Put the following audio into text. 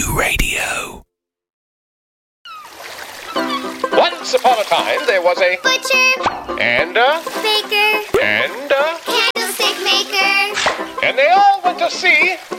Radio. Once upon a time, there was a butcher and a baker and a candlestick maker. and they all went to see